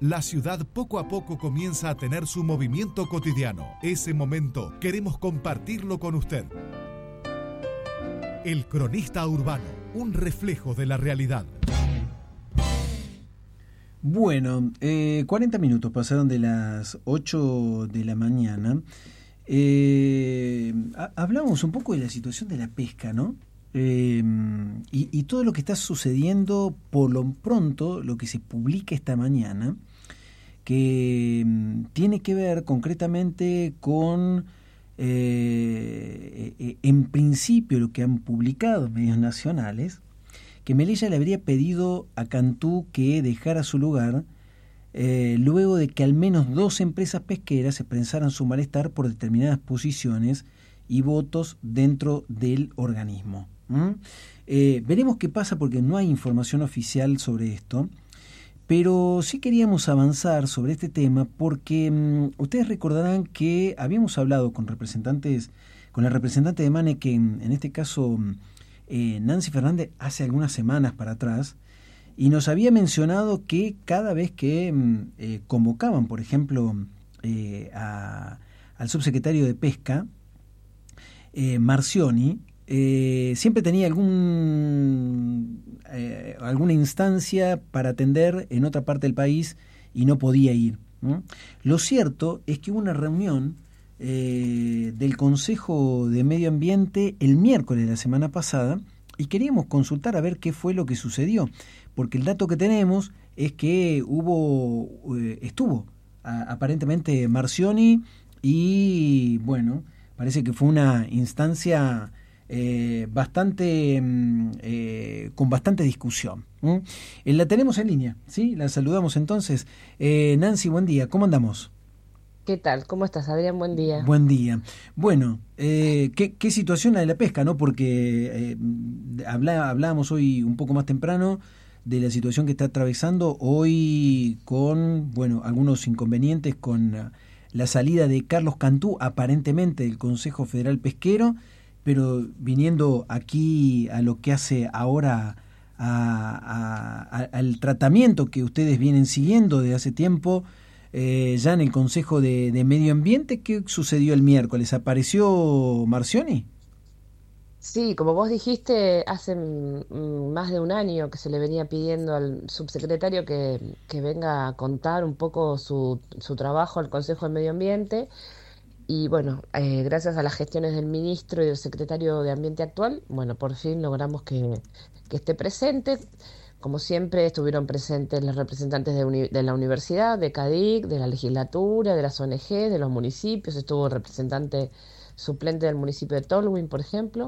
La ciudad poco a poco comienza a tener su movimiento cotidiano. Ese momento queremos compartirlo con usted. El Cronista Urbano, un reflejo de la realidad. Bueno, 40 minutos pasaron de las 8 de la mañana. Hablamos un poco de la situación de la pesca, ¿no? Y todo lo que está sucediendo, por lo pronto, lo que se publica esta mañana, que tiene que ver concretamente con, en principio, lo que han publicado medios nacionales, que Melella le habría pedido a Cantú que dejara su lugar luego de que al menos 2 empresas pesqueras expresaran su malestar por determinadas posiciones y votos dentro del organismo. Veremos qué pasa porque no hay información oficial sobre esto, pero sí queríamos avanzar sobre este tema porque ustedes recordarán que habíamos hablado con la representante de MANE, que en este caso Nancy Fernández, hace algunas semanas para atrás, y nos había mencionado que cada vez que convocaban, por ejemplo, al subsecretario de Pesca, Marcioni, siempre tenía alguna instancia para atender en otra parte del país y no podía ir, ¿no? Lo cierto es que hubo una reunión del Consejo de Medio Ambiente el miércoles de la semana pasada y queríamos consultar a ver qué fue lo que sucedió, porque el dato que tenemos es que estuvo aparentemente Marcioni y bueno, parece que fue una instancia con bastante discusión. La tenemos en línea, ¿sí? La saludamos entonces. Nancy, buen día, ¿cómo andamos? ¿Qué tal? ¿Cómo estás, Adrián? Buen día. Buen día. Bueno, ¿qué situación la de la pesca, no? Porque hablábamos hoy un poco más temprano de la situación que está atravesando hoy con, bueno, algunos inconvenientes con la salida de Carlos Cantú, aparentemente del Consejo Federal Pesquero, pero viniendo aquí a lo que hace ahora al tratamiento que ustedes vienen siguiendo de hace tiempo, ya en el Consejo de Medio Ambiente. ¿Qué sucedió el miércoles? ¿Apareció Marcioni? Sí, como vos dijiste, hace más de un año que se le venía pidiendo al subsecretario que venga a contar un poco su trabajo al Consejo de Medio Ambiente. Y bueno, gracias a las gestiones del ministro y del secretario de Ambiente actual, bueno, por fin logramos que esté presente. Como siempre, estuvieron presentes los representantes de la universidad, de CADIC, de la legislatura, de las ONG, de los municipios. Estuvo el representante suplente del municipio de Tolwyn, por ejemplo.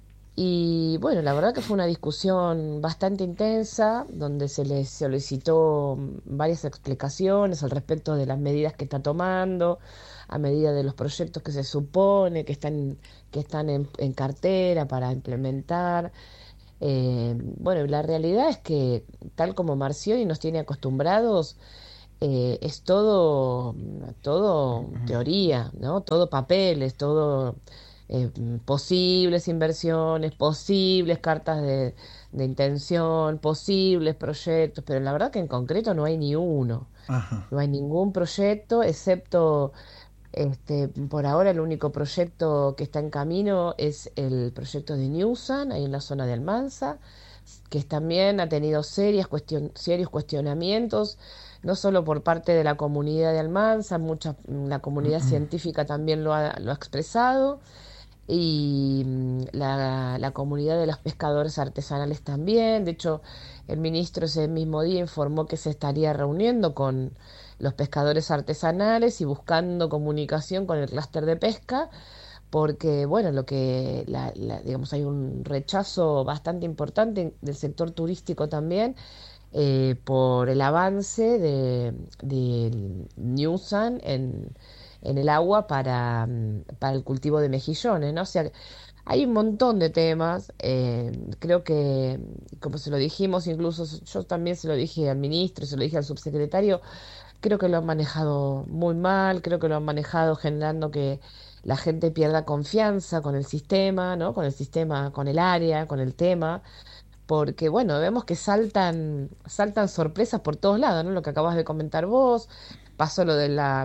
Y bueno, la verdad que fue una discusión bastante intensa, donde se les solicitó varias explicaciones al respecto de las medidas que está tomando, a medida de los proyectos que se supone que están en cartera para implementar. Bueno, la realidad es que, tal como Marcioni nos tiene acostumbrados, es todo teoría, ¿no? Todo papeles, todo posibles inversiones, posibles cartas de intención, posibles proyectos, pero la verdad que en concreto no hay ni uno. Ajá. No hay ningún proyecto, excepto por ahora el único proyecto que está en camino es el proyecto de Newsan, ahí en la zona de Almanza, que también ha tenido serios cuestionamientos, no solo por parte de la comunidad de Almanza, la comunidad científica también lo ha expresado, y la comunidad de los pescadores artesanales también. De hecho, el ministro ese mismo día informó que se estaría reuniendo con los pescadores artesanales y buscando comunicación con el clúster de pesca, porque bueno, digamos, hay un rechazo bastante importante del sector turístico también, por el avance de Newsan en el agua para el cultivo de mejillones, ¿no? O sea, hay un montón de temas. Creo que, como se lo dijimos, incluso yo también se lo dije al ministro, se lo dije al subsecretario, creo que lo han manejado muy mal, creo que lo han manejado generando que la gente pierda confianza con el sistema, ¿no? Con el sistema, con el área, con el tema, porque bueno, vemos que saltan sorpresas por todos lados, ¿no? Lo que acabas de comentar vos, pasó lo de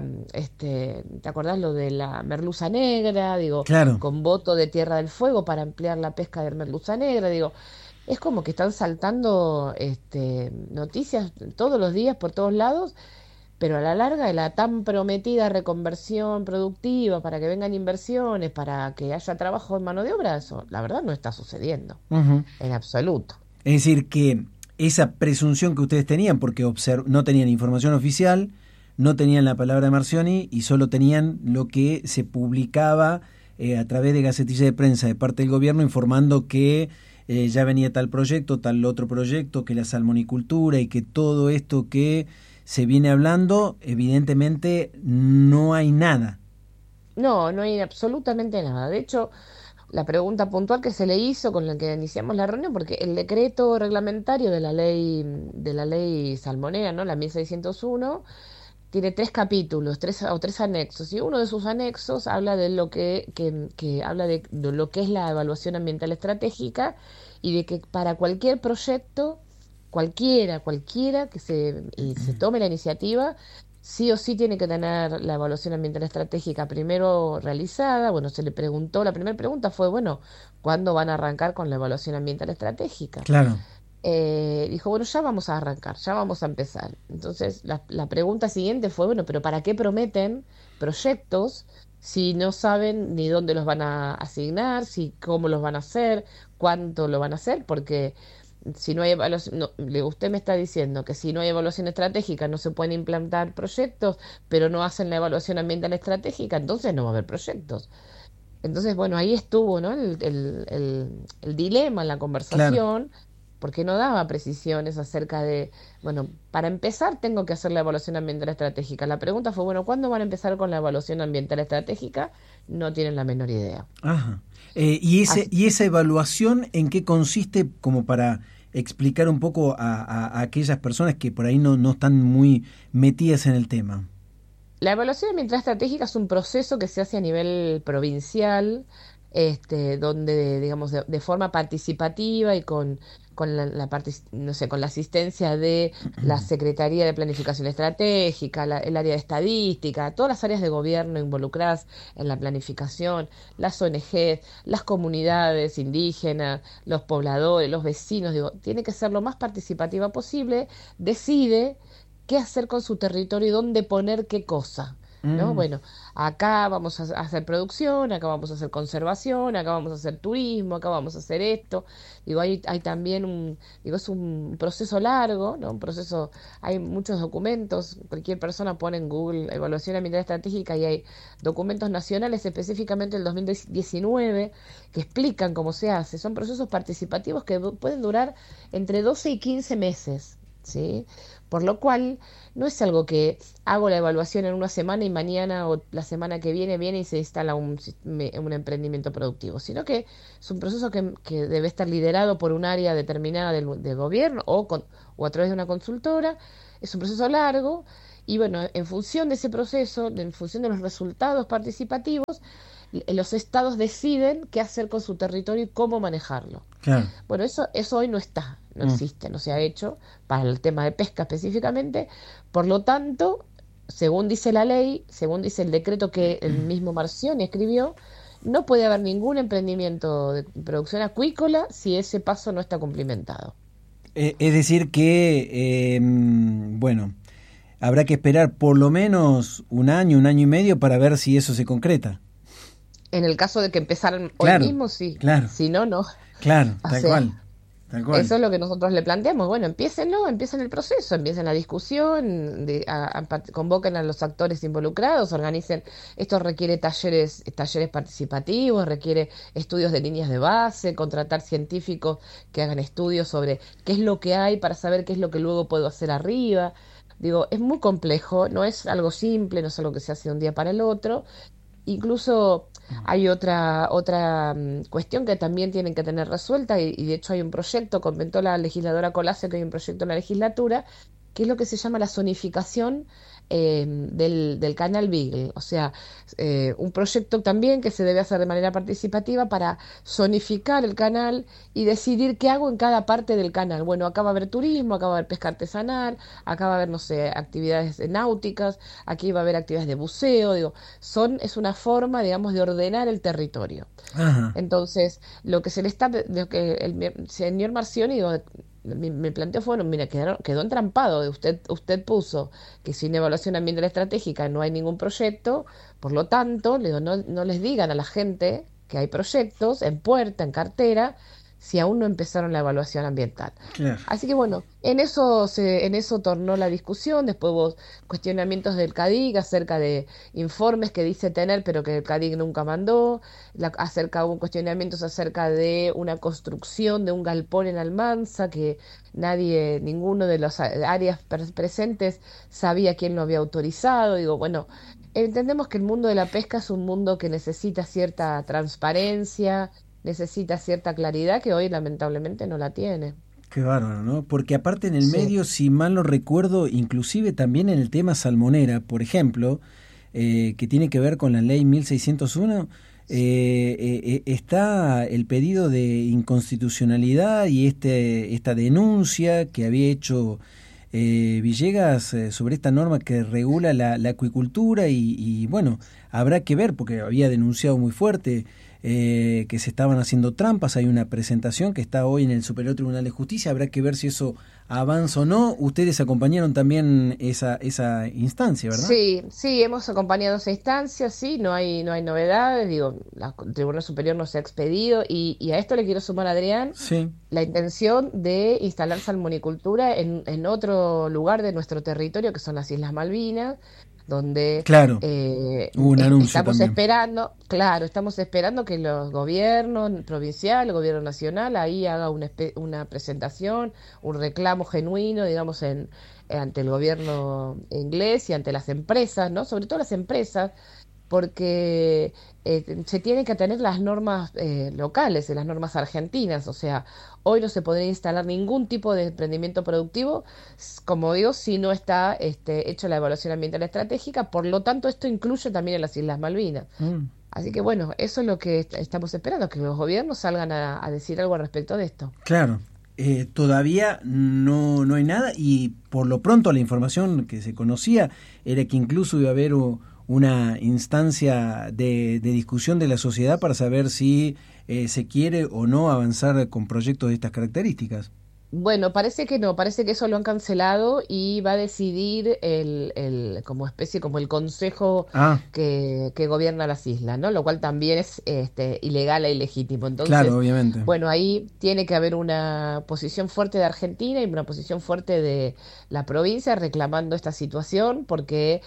¿te acordás lo de la merluza negra? Digo, Claro. con voto de Tierra del Fuego para ampliar la pesca de merluza negra, digo, es como que están saltando noticias todos los días por todos lados, pero a la larga de la tan prometida reconversión productiva para que vengan inversiones, para que haya trabajo en mano de obra, eso la verdad no está sucediendo Ujú. en absoluto. Es decir, que esa presunción que ustedes tenían, porque no tenían información oficial, no tenían la palabra de Marcioni y solo tenían lo que se publicaba a través de gacetillas de prensa de parte del gobierno informando que ya venía tal proyecto, tal otro proyecto, que la salmonicultura y que todo esto que se viene hablando, evidentemente no hay nada. No, no hay absolutamente nada. De hecho, la pregunta puntual que se le hizo con la que iniciamos la reunión, porque el decreto reglamentario de la ley salmonera, ¿no? La 1601, tiene tres capítulos, tres anexos, y uno de sus anexos habla de lo que habla de lo que es la evaluación ambiental estratégica y de que para cualquier proyecto, cualquiera y se tome la iniciativa, sí o sí tiene que tener la evaluación ambiental estratégica primero realizada. Bueno, se le preguntó, la primera pregunta fue, bueno, ¿cuándo van a arrancar con la evaluación ambiental estratégica? Claro. Dijo, bueno, ya vamos a arrancar, ya vamos a empezar. Entonces, la pregunta siguiente fue, bueno, pero ¿para qué prometen proyectos si no saben ni dónde los van a asignar, si cómo los van a hacer, cuánto lo van a hacer? Porque si no hay evaluación, usted me está diciendo que si no hay evaluación estratégica no se pueden implantar proyectos, pero no hacen la evaluación ambiental estratégica, entonces no va a haber proyectos. Entonces, bueno, ahí estuvo, ¿no? El dilema en la Claro. conversación, porque no daba precisiones acerca de, bueno, para empezar tengo que hacer la evaluación ambiental estratégica. La pregunta fue, bueno, ¿cuándo van a empezar con la evaluación ambiental estratégica? No tienen la menor idea. Ajá. Así- ¿Y esa evaluación en qué consiste, como para explicar un poco a aquellas personas que por ahí no están muy metidas en el tema? La evaluación ambiental estratégica es un proceso que se hace a nivel provincial, donde, digamos, de forma participativa y con no sé, con la asistencia de la Secretaría de Planificación Estratégica, el área de estadística, todas las áreas de gobierno involucradas en la planificación, las ONG, las comunidades indígenas, los pobladores, los vecinos, digo, tiene que ser lo más participativa posible, decide qué hacer con su territorio y dónde poner qué cosa, ¿no? Mm, Bueno, acá vamos a hacer producción, acá vamos a hacer conservación, acá vamos a hacer turismo, acá vamos a hacer esto. Digo, hay también digo, es un proceso largo, ¿no? Un proceso, hay muchos documentos, cualquier persona pone en Google evaluación ambiental estratégica y hay documentos nacionales, específicamente el 2019, que explican cómo se hace. Son procesos participativos que pueden durar entre 12 y 15 meses, ¿sí? Por lo cual, no es algo que hago la evaluación en una semana y mañana o la semana que viene y se instala un emprendimiento productivo, sino que es un proceso que debe estar liderado por un área determinada del gobierno o a través de una consultora. Es un proceso largo y bueno, en función de ese proceso, en función de los resultados participativos, los estados deciden qué hacer con su territorio y cómo manejarlo. claro. Bueno, eso hoy no está, no Mm. existe, no se ha hecho para el tema de pesca específicamente. Por lo tanto, según dice la ley, según dice el decreto que el mismo Marcioni escribió, no puede haber ningún emprendimiento de producción acuícola si ese paso no está cumplimentado. Es decir que, bueno, habrá que esperar por lo menos un año y medio para ver si eso se concreta. En el caso de que empezaran hoy Claro, mismo, sí. claro, Si no, no. claro, O tal sea, cual, tal cual. eso es lo que nosotros le planteamos. Bueno, empiecen el proceso, empiecen la discusión, convoquen a los actores involucrados, organicen. Esto requiere talleres participativos, requiere estudios de líneas de base, contratar científicos que hagan estudios sobre qué es lo que hay para saber qué es lo que luego puedo hacer arriba. Digo, es muy complejo, no es algo simple, no es algo que se hace de un día para el otro. Incluso hay otra cuestión que también tienen que tener resuelta y de hecho hay un proyecto, comentó la legisladora Colace que hay un proyecto en la legislatura que es lo que se llama la zonificación del canal Beagle. O sea, un proyecto también que se debe hacer de manera participativa para zonificar el canal y decidir qué hago en cada parte del canal. Bueno, acá va a haber turismo, acá va a haber pesca artesanal, acá va a haber, no sé, actividades náuticas, aquí va a haber actividades de buceo, digo, es una forma, digamos, de ordenar el territorio. Ajá. Entonces, lo que el señor Marcioni, digo, me planteó fue, bueno, mira, quedó entrampado. Usted puso que sin evaluación ambiental estratégica no hay ningún proyecto, por lo tanto, le digo, no les digan a la gente que hay proyectos en puerta, en cartera, si aún no empezaron la evaluación ambiental. Claro. Así que bueno, en eso tornó la discusión. Después hubo cuestionamientos del CADIC acerca de informes que dice tener, pero que el CADIC nunca mandó. Hubo cuestionamientos acerca de una construcción de un galpón en Almanza, que ninguno de las áreas presentes sabía quién lo había autorizado. Digo, bueno, entendemos que el mundo de la pesca es un mundo que necesita cierta transparencia, necesita cierta claridad que hoy lamentablemente no la tiene. Qué bárbaro, ¿no? Porque aparte en el Sí, medio, si mal no recuerdo, inclusive también en el tema salmonera, por ejemplo, que tiene que ver con la ley 1601, está el pedido de inconstitucionalidad y esta denuncia que había hecho Villegas sobre esta norma que regula la acuicultura y bueno, habrá que ver porque había denunciado muy fuerte que se estaban haciendo trampas. Hay una presentación que está hoy en el Superior Tribunal de Justicia, habrá que ver si eso avanza o no. Ustedes acompañaron también esa instancia, ¿verdad? sí, sí, hemos acompañado esa instancia, sí, no hay novedades, digo, el Tribunal Superior no se ha expedido y a esto le quiero sumar, Adrián, Sí, la intención de instalar salmonicultura en otro lugar de nuestro territorio, que son las Islas Malvinas, donde claro, hubo un anuncio estamos también. esperando, claro, estamos esperando que los gobiernos provincial, el gobierno nacional, ahí haga una presentación, un reclamo genuino, digamos, ante el gobierno inglés y ante las empresas, ¿no? Sobre todo las empresas, porque se tienen que atener las normas locales, las normas argentinas. O sea, hoy no se podría instalar ningún tipo de emprendimiento productivo, como digo, si no está hecho la evaluación ambiental estratégica. Por lo tanto, esto incluye también a las Islas Malvinas. Mm. Así que bueno, eso es lo que estamos esperando, que los gobiernos salgan a decir algo al respecto de esto. Claro, todavía no hay nada y por lo pronto la información que se conocía era que incluso iba a haber una instancia de discusión de la sociedad para saber si se quiere o no avanzar con proyectos de estas características. Bueno, parece que no, parece que eso lo han cancelado y va a decidir como especie, como el consejo Ah, que gobierna las islas, ¿no? Lo cual también es ilegal e ilegítimo. claro, Entonces, obviamente. bueno, ahí tiene que haber una posición fuerte de Argentina y una posición fuerte de la provincia reclamando esta situación, porque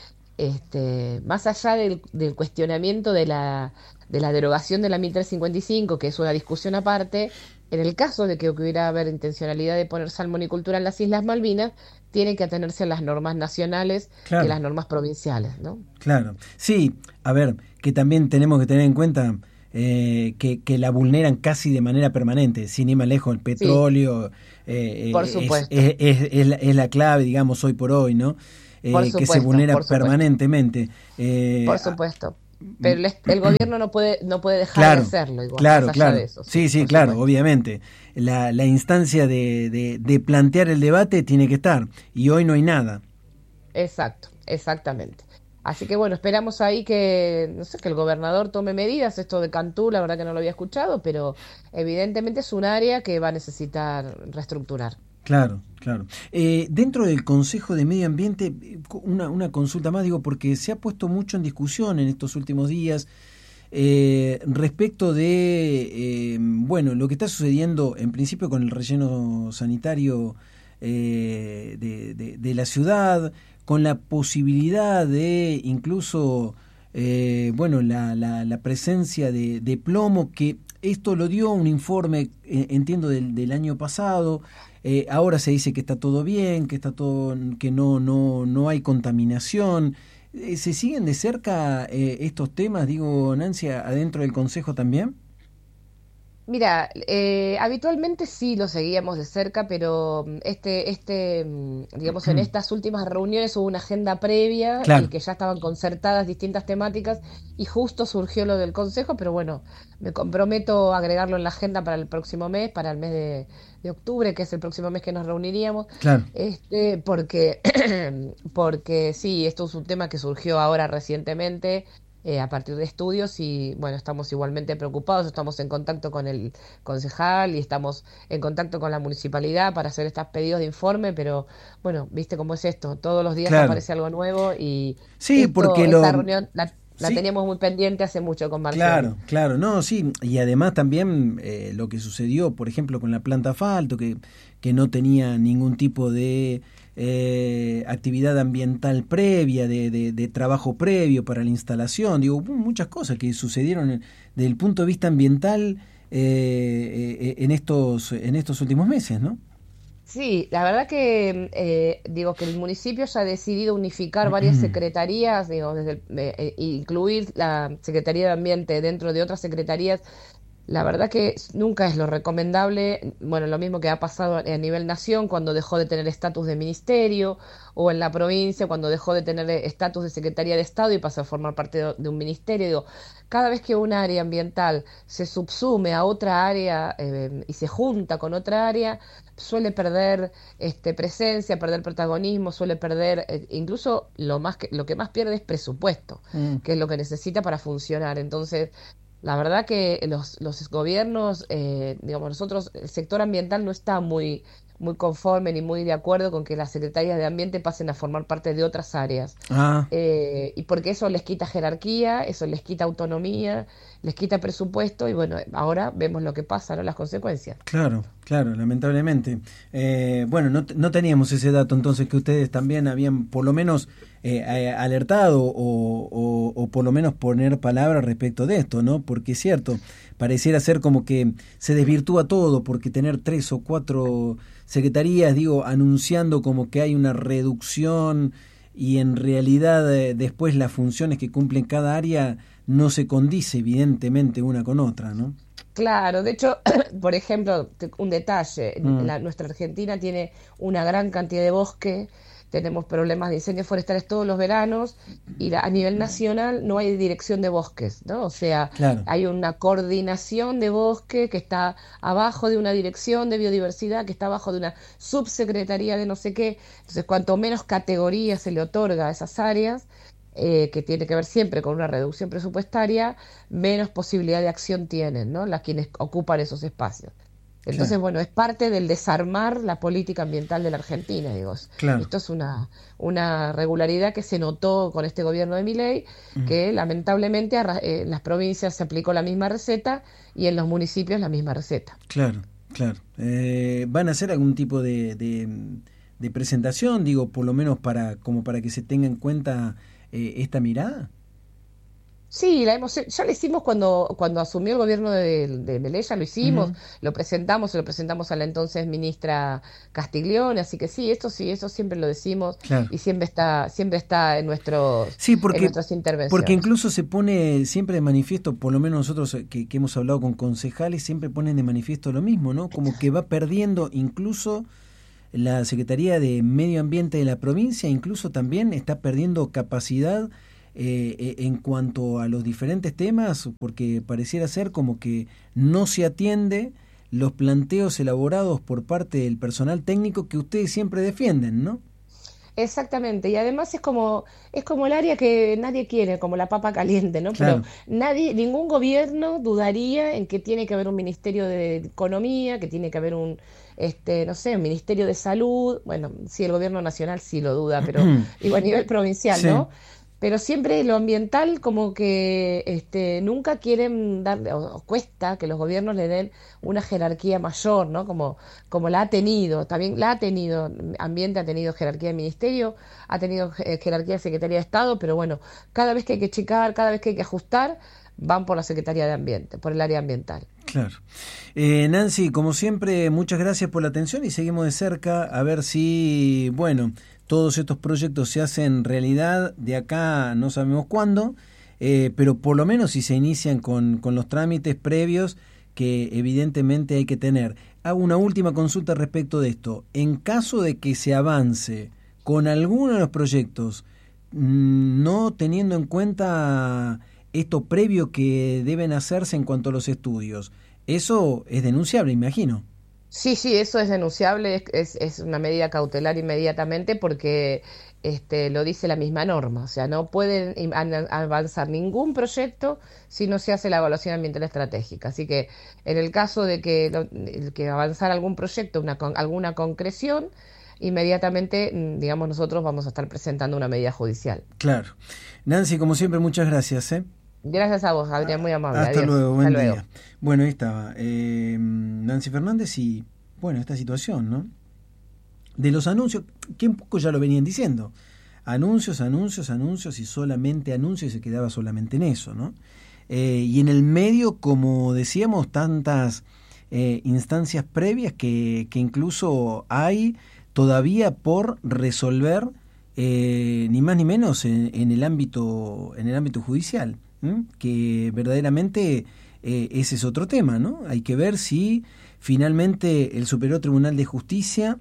más allá del cuestionamiento de la derogación de la 1355, que es una discusión aparte, en el caso de que hubiera haber intencionalidad de poner salmonicultura en las Islas Malvinas, tiene que atenerse a las normas nacionales y a Claro, las normas provinciales, ¿no? claro. Sí, a ver, que también tenemos que tener en cuenta que la vulneran casi de manera permanente, sin ir más lejos, el Sí, petróleo por supuesto, es la clave, digamos, hoy por hoy, ¿no? Que se vulnera por supuesto, permanentemente. por supuesto. Pero el gobierno no puede dejar de Claro, hacerlo, igual, más claro, allá de claro. eso, sí, Sí, sí, por claro, supuesto. obviamente. La instancia de plantear el debate tiene que estar, y hoy no hay nada. Exacto, exactamente. Así que bueno, esperamos ahí que, no sé, que el gobernador tome medidas. Esto de Cantú, la verdad que no lo había escuchado, pero evidentemente es un área que va a necesitar reestructurar. Claro, claro. Dentro del Consejo de Medio Ambiente, una consulta más, digo, porque se ha puesto mucho en discusión en estos últimos días respecto de, bueno, lo que está sucediendo en principio con el relleno sanitario de la ciudad, con la posibilidad de incluso, bueno, la presencia de plomo, que esto lo dio un informe, entiendo, del año pasado. Ahora se dice que está todo bien, que está todo, que no hay contaminación. ¿Se siguen de cerca estos temas, digo, Nancy, adentro del Consejo también? Mira, habitualmente sí lo seguíamos de cerca, pero digamos, en estas últimas reuniones hubo una agenda previa y Claro, que ya estaban concertadas distintas temáticas y justo surgió lo del consejo, pero bueno, me comprometo a agregarlo en la agenda para el próximo mes, para el mes de octubre, que es el próximo mes que nos reuniríamos, claro. porque, porque sí, esto es un tema que surgió ahora recientemente a partir de estudios y bueno, estamos igualmente preocupados, estamos en contacto con el concejal y estamos en contacto con la municipalidad para hacer estos pedidos de informe, pero bueno, viste cómo es esto, todos los días Claro. aparece algo nuevo y Sí, porque esta reunión la sí, teníamos muy pendiente hace mucho con Marcioni. claro, claro, no, sí, y además también lo que sucedió, por ejemplo, con la planta asfalto, que no tenía ningún tipo de actividad ambiental previa, de trabajo previo para la instalación, digo, hubo muchas cosas que sucedieron desde el punto de vista ambiental en estos últimos meses, ¿no? Sí, la verdad que digo que el municipio ya ha decidido unificar varias secretarías, digo, incluir la Secretaría de Ambiente dentro de otras secretarías. La verdad que nunca es lo recomendable, bueno, lo mismo que ha pasado a nivel nación cuando dejó de tener estatus de ministerio o en la provincia cuando dejó de tener estatus de Secretaría de Estado y pasó a formar parte de un ministerio. Digo, cada vez que un área ambiental se subsume a otra área y se junta con otra área, suele perder presencia, perder protagonismo, suele perder, incluso lo que más pierde es presupuesto, Mm, que es lo que necesita para funcionar. Entonces, la verdad que los gobiernos, digamos, nosotros, el sector ambiental no está muy conforme ni muy de acuerdo con que las secretarías de ambiente pasen a formar parte de otras áreas. ah, Y porque eso les quita jerarquía, eso les quita autonomía, les quita presupuesto y bueno, ahora vemos lo que pasa, ¿no? Las consecuencias. claro, claro, lamentablemente. Bueno, no teníamos ese dato entonces que ustedes también habían por lo menos alertado o por lo menos poner palabras respecto de esto, ¿no? Porque es cierto, pareciera ser como que se desvirtúa todo porque tener 3 o 4 secretarías, digo, anunciando como que hay una reducción y en realidad después las funciones que cumplen cada área no se condice evidentemente una con otra, ¿no? Claro, de hecho, por ejemplo, un detalle, Mm, nuestra Argentina tiene una gran cantidad de bosque, tenemos problemas de incendios forestales todos los veranos y a nivel nacional no hay dirección de bosques, ¿no? O sea, claro, hay una coordinación de bosque que está abajo de una dirección de biodiversidad, que está abajo de una subsecretaría de no sé qué. Entonces, cuanto menos categoría se le otorga a esas áreas, que tiene que ver siempre con una reducción presupuestaria, menos posibilidad de acción tienen, ¿no? Las quienes ocupan esos espacios. claro, Entonces, bueno, es parte del desarmar la política ambiental de la Argentina, digo. claro. Esto es una regularidad que se notó con este gobierno de Milei, Mm. que lamentablemente en las provincias se aplicó la misma receta y en los municipios la misma receta. Claro, claro. ¿Van a hacer algún tipo de presentación, digo, por lo menos para como para que se tenga en cuenta esta mirada? Sí, ya lo hicimos cuando asumió el gobierno de Milei, ya lo hicimos, Ujú. se lo presentamos a la entonces ministra Castiglione, así que sí, eso siempre lo decimos Claro. y siempre está Sí, en nuestras porque intervenciones. incluso se pone siempre de manifiesto, por lo menos nosotros que hemos hablado con concejales, siempre ponen de manifiesto lo mismo, ¿no? Como que va perdiendo incluso la Secretaría de Medio Ambiente de la provincia, incluso también está perdiendo capacidad en cuanto a los diferentes temas, porque pareciera ser como que no se atiende los planteos elaborados por parte del personal técnico que ustedes siempre defienden, ¿no? Exactamente, y además es como el área que nadie quiere, como la papa caliente, ¿no? Pero Claro. ningún gobierno dudaría en que tiene que haber un ministerio de Economía, que tiene que haber no sé, un ministerio de Salud. Bueno, sí, el gobierno nacional sí lo duda, pero digo a nivel provincial, Sí, ¿no? Pero siempre lo ambiental como que nunca quieren dar, o cuesta que los gobiernos le den una jerarquía mayor, ¿no? Como la ha tenido, también la ha tenido, ambiente ha tenido jerarquía de ministerio, ha tenido jerarquía de Secretaría de Estado, pero bueno, cada vez que hay que checar, cada vez que hay que ajustar, van por la Secretaría de Ambiente, por el área ambiental. claro. Nancy, como siempre, muchas gracias por la atención y seguimos de cerca a ver si, bueno, todos estos proyectos se hacen realidad de acá, no sabemos cuándo, pero por lo menos si se inician con los trámites previos que evidentemente hay que tener. Hago una última consulta respecto de esto. En caso de que se avance con alguno de los proyectos, no teniendo en cuenta esto previo que deben hacerse en cuanto a los estudios, eso es denunciable, imagino. Sí, sí, eso es denunciable, es una medida cautelar inmediatamente porque lo dice la misma norma, o sea, no pueden avanzar ningún proyecto si no se hace la evaluación ambiental estratégica. Así que en el caso de que, que avanzar algún proyecto, alguna concreción, inmediatamente, digamos, nosotros vamos a estar presentando una medida judicial. Claro. Nancy, como siempre, muchas gracias, ¿eh? Gracias a vos, Adrián, muy amable. Hasta Adiós. luego, buen Hasta día. luego. Bueno, ahí estaba Nancy Fernández y, bueno, esta situación, ¿no? De los anuncios, que un poco ya lo venían diciendo. Anuncios, anuncios, anuncios y solamente anuncios, y se quedaba solamente en eso, ¿no? Y en el medio, como decíamos, tantas instancias previas que incluso hay todavía por resolver, ni más ni menos en el ámbito judicial, que verdaderamente ese es otro tema, ¿no? Hay que ver si finalmente el Superior Tribunal de Justicia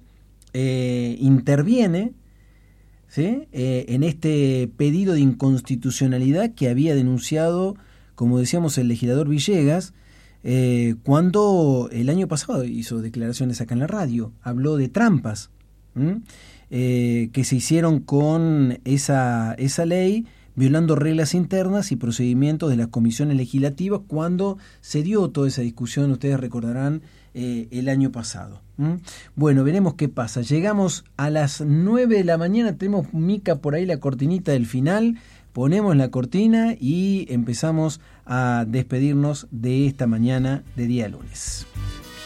interviene, ¿sí? En este pedido de inconstitucionalidad que había denunciado, como decíamos, el legislador Villegas, cuando el año pasado hizo declaraciones acá en la radio, habló de trampas que se hicieron con esa ley, violando reglas internas y procedimientos de las comisiones legislativas cuando se dio toda esa discusión, ustedes recordarán, el año pasado. Bueno, veremos qué pasa. Llegamos a las 9 de la mañana, tenemos, Mica, por ahí la cortinita del final, ponemos la cortina y empezamos a despedirnos de esta mañana de día lunes.